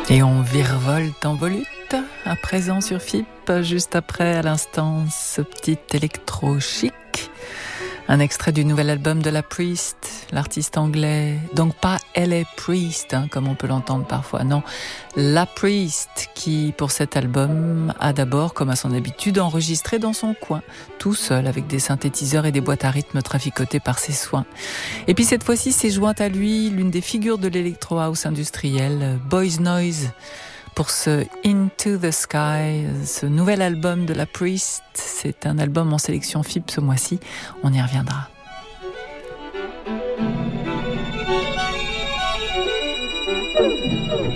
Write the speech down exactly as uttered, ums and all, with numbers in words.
Et on virevolte en volute à présent sur F I P, juste après à l'instant ce petit électro chic. Un extrait du nouvel album de La Priest, l'artiste anglais. Donc pas L A Priest, hein, comme on peut l'entendre parfois. Non, La Priest, qui pour cet album a d'abord, comme à son habitude, enregistré dans son coin, tout seul, avec des synthétiseurs et des boîtes à rythme traficotées par ses soins. Et puis cette fois-ci, s'est jointe à lui l'une des figures de l'électro house industriel, Boys Noise, pour ce Into the Sky, ce nouvel album de La Priest. C'est un album en sélection F I P ce mois-ci. On y reviendra.